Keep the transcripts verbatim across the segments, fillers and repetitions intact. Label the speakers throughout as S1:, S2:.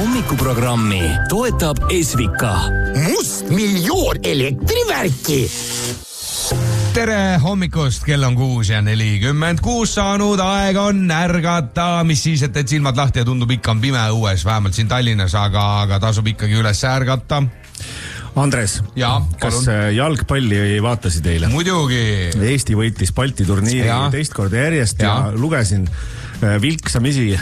S1: hommikuprogrammi toetab Esvika.
S2: Must miljoon elektrivärki.
S3: Tere hommikust, kell on kuus ja nelikümmend kuus saanud, aeg on ärgata, mis siis, et, et silmad lahti ja tundub ikka on pime õues, vähemalt siin Tallinnas, aga, aga tasub ikkagi üles ärgata.
S4: Andres,
S3: ja,
S4: kas jalgpalli vaatasid eile?
S3: Muidugi.
S4: Eesti võitis Balti turniiri ja. teist korda järjest ja, ja lugesin vilksamisi,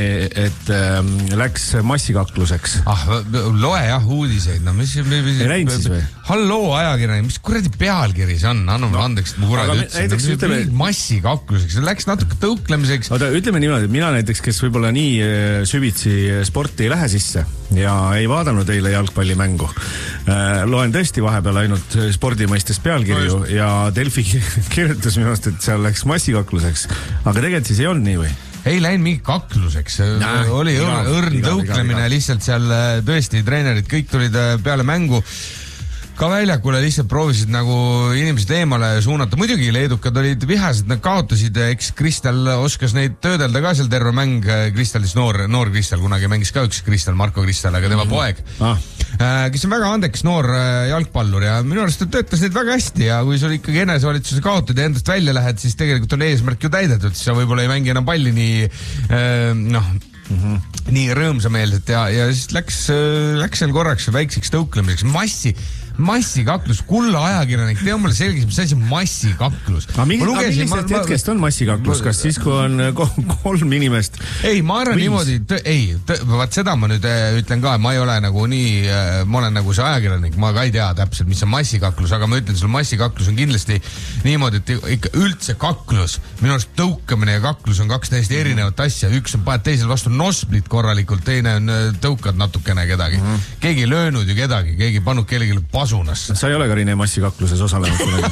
S4: et läks massikakluseks.
S3: Ah, loe jah uudiseid. No, mis, mis,
S4: ei näinud siis või?
S3: Halloo ajakirjani, mis kuradi pealkiri see on? Anna mulle no, andeks, et ma kuradi ütlesin. Ütleme... Massikakluseks, see läks natuke tõuklemiseks.
S4: Oota, ütleme niimoodi, et mina näiteks, kes võib-olla nii süvitsi sporti ei lähe sisse ja ei vaadanud eile jalgpallimängu. Loen tõesti vahepeal ainult spordi mõistes pealkirju no ja Delfi kirjutas minust, et seal läks massikakluseks. Aga tegelikult siis ei olnud nii või?
S3: Ei läinud mingi kakluseks, Näh, oli iga, õrn iga, tõuklemine iga, iga. Lihtsalt seal tõesti treenerid, kõik tulid peale mängu ka väljakule, lihtsalt proovisid nagu inimesed eemale suunata. Muidugi leedukad olid vihased, nad kaotasid, eks Kristal oskas neid töödelda ka seal terve mäng. Kristalis noor, noor Kristal, kunagi mängis ka üks Kristal, Marko Kristal, aga tema poeg, ah. kes on väga andekas noor jalgpallur ja minu arust töötas neid väga hästi ja kui sul ikkagi enesevalitsusse kaotad ja endast välja lähed, siis tegelikult on eesmärk ju täidetud, siis sa võib-olla ei mängi enam palli nii, noh, mm-hmm. nii rõõmsameelselt ja, ja siis läks, läks seal korraks väikseks tõuklemiseks. Massi massikaklus, kulla ajakirjanik, tea mulle selgeks, mis asi massikaklus.
S4: Aga millisest hetkest on massikaklus? Kas siis, kui on kolm inimest?
S3: Ei, ma arvan niimoodi, ei, vaat seda ma nüüd ütlen ka, ma ei ole nagu nii, ma olen nagu see ajakirjanik, ma ka ei tea täpselt, mis on massikaklus, aga ma ütlen, sul massikaklus on kindlasti niimoodi, et ikka üldse kaklus, minu arust tõukamine ja kaklus on kaks täiesti erinevat asja, üks on paned teisel vastu nosplit korralikult, teine on tõukad natukene kedagi. Mm-hmm. Keegi ei löönud ju kedagi, keegi pannud kellelegi pasu. Sa
S4: ei ole ka Rine massikakluses osalenud?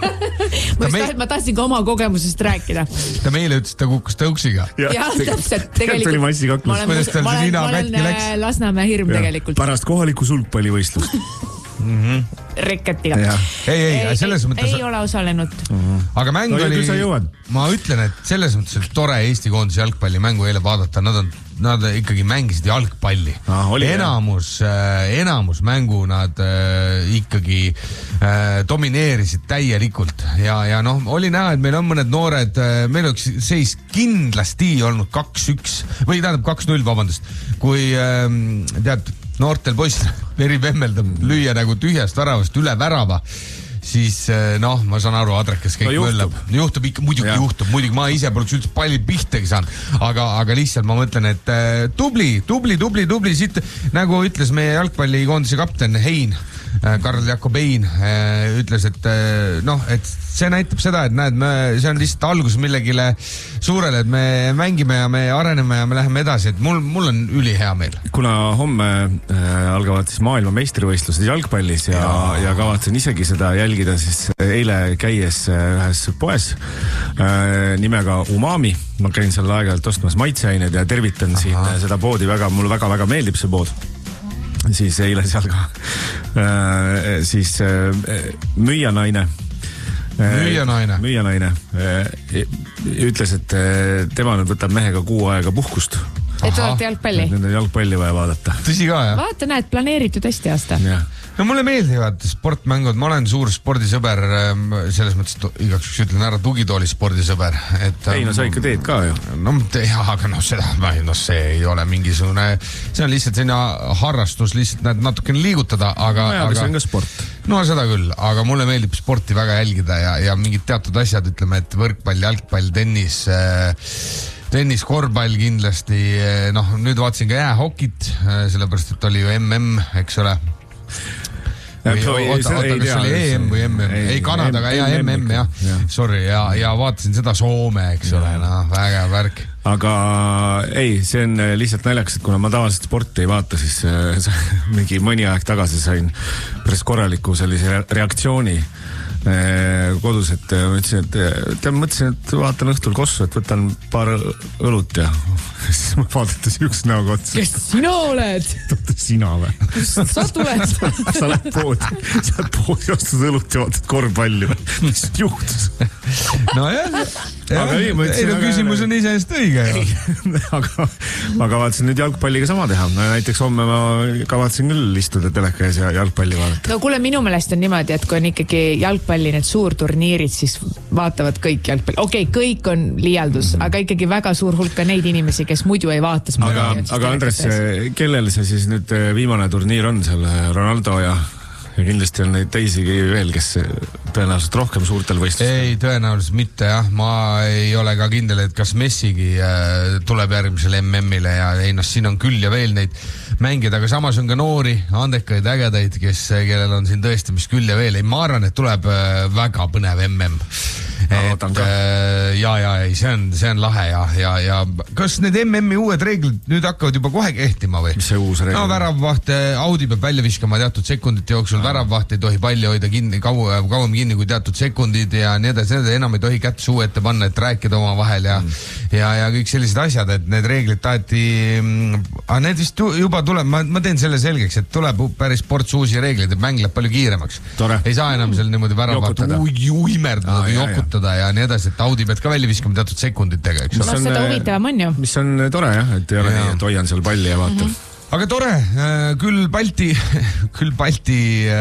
S5: ma, me... ma tahtsin ka oma kogemusest rääkida.
S3: Ta meile ütles, ta kukkus tõuksiga.
S5: Jah, täpselt. Tegelikult
S4: ma olen,
S5: ma olen, ma olen Lasnamäe hirm ja. Tegelikult.
S4: Pärast kohaliku sulgpallivõistlust.
S3: mm-hmm.
S5: Reketiga.
S3: Ei, ei, ei, selles mõttes...
S5: Ei ole osalenud.
S3: Mm-hmm. Aga mäng no, oli... Ma ütlen, et selles mõttes oli tore Eesti koondise jalgpallimängu eile vaadata. Nad on Nad ikkagi mängisid jalgpalli. Ah, oli, enamus, äh, enamus mängu nad äh, ikkagi äh, domineerisid täielikult ja, ja noh, oli näha, et meil on mõned noored, äh, meil oleks seis kindlasti olnud kaks üks või tähendab kaks null, vabandust, kui äh, tead, noortel poistel veri vemmeldab lüüa nagu tühjast väravast üle värava, siis noh, ma saan aru, Adrekas kõik no, möllab. Juhtub ikka, muidugi ja. juhtub, muidugi ma ise poleks üldse palli pihtagi saanud, aga, aga lihtsalt ma mõtlen, et äh, tubli, tubli, tubli, tubli siit, nagu ütles meie jalgpallikoondise kapten Hein, äh, Karl Jakob Hein, äh, ütles, et äh, noh, et see näitab seda, et näed, me, see on lihtsalt algus millegile suurele, et me mängime ja me areneme ja me läheme edasi, et mul, mul on ülihea meel.
S4: Kuna homme äh, algavad siis maailma meistrivõistlused jalgpallis ja, ja. ja kavatsen isegi seda jälgida, siis eile käies ühes poes äh, nimega Umami, ma käin seal aeg-ajalt ostmas maitseained ja tervitan Aha. siin seda poodi väga, mulle väga-väga meeldib see pood. Siis eile seal ka äh, siis äh, müüjanaine
S3: Müüjanaine.
S4: Müüjanaine ütles, et tema nüüd võtab mehega kuu aega puhkust.
S5: Et olete jalgpalli?
S4: Nüüd on jalgpalli vaja vaadata.
S3: Tõsi ka, jah?
S5: Vaata, näed, planeeritud hästi aasta.
S3: Ja. No mulle meeldivad sportmängud, ma olen suur spordisõber, selles mõttes igaks üks ütlen ära tugitooli spordisõber. Et,
S4: ei, no sa ikka teed ka ju.
S3: No jah, aga noh, seda, no see ei ole mingisugune, see on lihtsalt selline harrastus, lihtsalt näed natukene liigutada, aga...
S4: No jah, aga see on ka sport.
S3: No seda küll, aga mulle meeldib sporti väga jälgida ja, ja mingid teatud asjad, ütleme, et võrkpall, jalgpall, tennis, tennis, korvpall kindlasti, noh, nüüd vaatasin ka jäähokit, sellepärast, et oli ju M M, eks ole. Või, oota, oota, kas oli E M või M M? Ei, Kanadaga ja M M, jah. Sorry, ja, ja vaatasin seda Soome, eks ole, noh, väga värk.
S4: Aga ei, see on lihtsalt naljakas, et kuna ma tavaliselt sporti ei vaata, siis äh, mingi mõni aeg tagasi sain päris korraliku sellise reaktsiooni äh, kodus, et ma ütlesin, et tead, mõtlesin, et vaatan õhtul kossu, et võtan paar õlut ja siis ma vaadatas üks näoga otsa.
S5: Kes sina oled?
S4: sina või?
S5: Sa tuled.
S4: Sa lähed poodi, sa lähed poodi, ostud õlut ja vaatad korvpalli või? Mis juhtus?
S3: No jah,
S4: Aga ei, ma ütlesin,
S3: ei no
S4: aga-
S3: küsimus on iseenesest õige.
S4: aga ma kavatsen nüüd jalgpalliga sama teha. Näiteks homme ma kavatsen küll istuda teleka ees ja jalgpalli vaadata.
S5: no kuule, minu meelest on niimoodi, et kui on ikkagi jalgpalli need suurturniirid, siis vaatavad kõik jalgpalli. Okei, okay, kõik on liialdus, mm-hmm. aga ikkagi väga suur hulk on neid inimesi, kes muidu ei vaata.
S4: Aga, aga Andres, kellel see siis nüüd viimane turniir on seal? Ronaldo ja... Ja kindlasti on neid teisigi veel, kes tõenäoliselt rohkem suurtel võistlustel.
S3: Ei, tõenäoliselt mitte jah. Ma ei ole ka kindel, et kas Messigi äh, tuleb järgmisele M M-ile ja ei, no, siin on küll ja veel neid mängida, aga samas on ka noori, andekaid, ägedaid, kes, kellel on siin tõesti mis küll ja veel. Ei, ma arvan, et tuleb äh, väga põnev M M. Et, äh, ja, ja, ei, see on, see on lahe ja, ja, ja kas need M M-i uued reeglid nüüd hakkavad juba kohe kehtima või?
S4: Mis see uus reegel?
S3: No väravvaht, Audi peab välja viskama teatud sekundite jooksul, väravvaht ei tohi palli hoida kinni, kauem, kauem kinni kui teatud sekundid ja nii edasi, enam ei tohi kätt suu ette panna, et rääkida oma vahel ja, mm. ja, ja kõik sellised asjad, et need reeglid taheti, aga need vist juba tuleb, ma, ma teen selle selgeks, et tuleb päris ports uusi reegleid, et mäng läheb palju kiiremaks.
S4: Tore.
S3: Ei saa enam seal niimoodi väravvaht uimerdada või jokutada ja nii edasi, et Audi pead ka välja viskama teatud sekunditega, eks
S5: ole. No seda huvitavam on ju.
S4: Mis on tore jah, et ei ole nii, et hoian seal palli ja vaatan. Mm-hmm.
S3: Aga tore, küll Balti, küll Balti,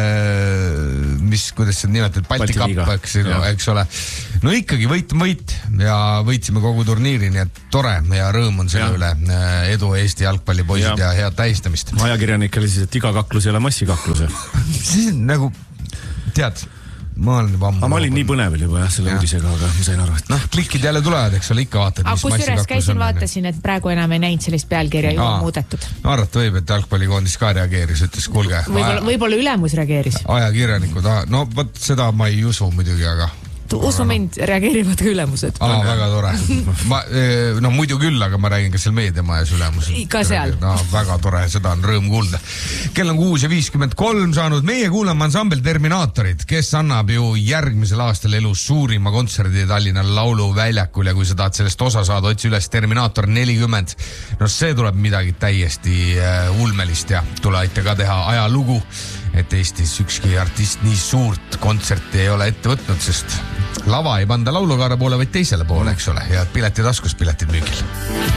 S3: mis, kuidas see nimetad, Balti kapp, eks, eks ole. No ikkagi võit on võit ja võitsime kogu turniiri, nii et tore ja rõõm on selle ja. üle. Edu Eesti jalgpallipoisid ja, ja head tähistamist.
S4: Ajakirjanikele siis, et iga kaklus ei ole massikaklus.
S3: See on nagu, tead... ma olen juba ammu.
S4: Ma olin nii põnevel juba jah, selle ja. uudisega, aga ma sain aru, et...
S3: Noh, klikid jälle tulevad, eks ole, ikka vaatad,
S5: mis massikaklus on. Käisin, vaatasin, et praegu enam ei näinud sellist pealkirja juba muudetud.
S3: Arvata võib, et jalgpallikoondis ka reageeris, ütles, kuulge.
S5: Võib-olla, võib-olla ülemus reageeris.
S3: Ajakirjanikud, no võt, seda ma ei usu muidugi, aga...
S5: Usu mind, reageerivad ka ülemused.
S3: Aa, väga tore. Ma, no muidu küll, aga ma räägin ka seal meediamajas ülemused.
S5: Ka seal.
S3: No, väga tore, seda on rõõm kuulda. Kell on kuus ja viiskümmend kolm saanud. Meie kuulame ansambel Terminaatorid, kes annab ju järgmisel aastal elus suurima kontserdi Tallinna Lauluväljakul ja kui sa tahad sellest osa saada, otsi üles Terminaator nelikümmend. No see tuleb midagi täiesti uh, ulmelist ja tule aita ka teha ajalugu, et Eestis ükski artist nii suurt kontserti ei ole ette võtnud, sest lava ei panda laulukaara poole, vaid teisele poole, eks ole, ja pileti taskus piletid müügil.